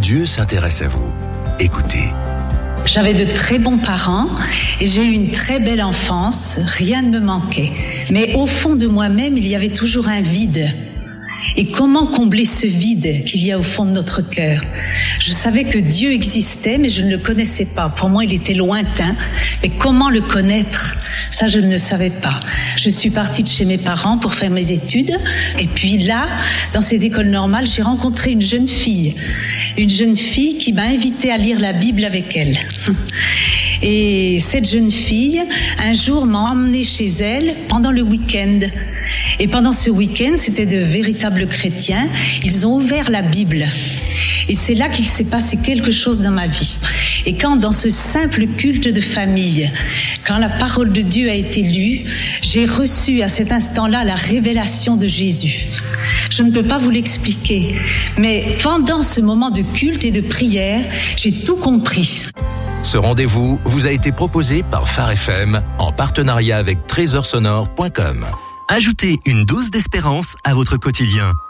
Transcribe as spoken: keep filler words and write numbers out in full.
Dieu s'intéresse à vous. Écoutez. J'avais de très bons parents et j'ai eu une très belle enfance, rien ne me manquait. Mais au fond de moi-même, il y avait toujours un vide. Et comment combler ce vide qu'il y a au fond de notre cœur? Je savais que Dieu existait, mais je ne le connaissais pas. Pour moi, il était lointain. Mais comment le connaître? Ça, je ne le savais pas. Je suis partie de chez mes parents pour faire mes études. Et puis là, dans cette école normale, j'ai rencontré une jeune fille. Une jeune fille qui m'a invitée à lire la Bible avec elle. Et cette jeune fille, un jour, m'a emmenée chez elle pendant le week-end. Et pendant ce week-end, c'était de véritables chrétiens. Ils ont ouvert la Bible. Et c'est là qu'il s'est passé quelque chose dans ma vie. Et quand, dans ce simple culte de famille, quand la parole de Dieu a été lue, j'ai reçu à cet instant-là la révélation de Jésus. Je ne peux pas vous l'expliquer, mais pendant ce moment de culte et de prière, j'ai tout compris. Ce rendez-vous vous a été proposé par Phare F M en partenariat avec trésor sonore point com. Ajoutez une dose d'espérance à votre quotidien.